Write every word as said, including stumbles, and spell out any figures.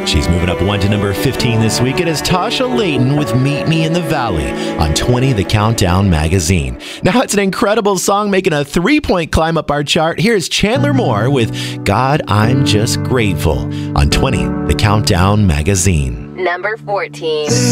She's moving up one to number fifteen this week. It is Tasha Layton with Meet Me in the Valley on twenty, The Countdown magazine. Now it's an incredible song making a three-point climb up our chart. Here's Chandler Moore with God, I'm Just Grateful on twenty, The Countdown magazine. Number fourteen.